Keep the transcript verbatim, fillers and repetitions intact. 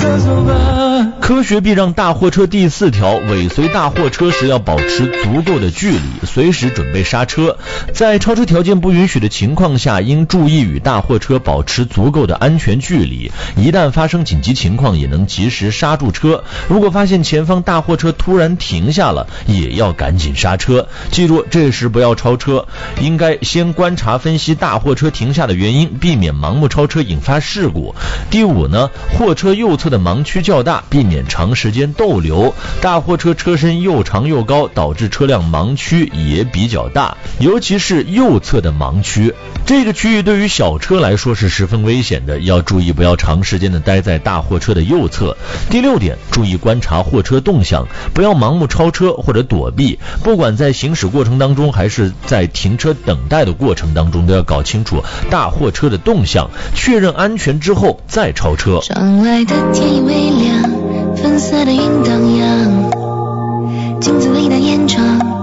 科学避让大货车第四条，尾随大货车时要保持足够的距离，随时准备刹车。在超车条件不允许的情况下，应注意与大货车保持足够的安全距离，一旦发生紧急情况也能及时刹住车。如果发现前方大货车突然停下了，也要赶紧刹车。记住，这时不要超车，应该先观察分析大货车停下的原因，避免盲目超车引发事故。第五呢，货车右侧的盲区较大，避免长时间逗留。大货车车身又长又高，导致车辆盲区也比较大，尤其是右侧的盲区。这个区域对于小车来说是十分危险的，要注意不要长时间的待在大货车的右侧。第六点，注意观察货车动向，不要盲目超车或者躲避，不管在行驶过程当中还是在停车等待的过程当中，都要搞清楚大货车的动向，确认安全之后再超车。 窗外的天已微亮，粉色的云荡漾，镜子里的眼窗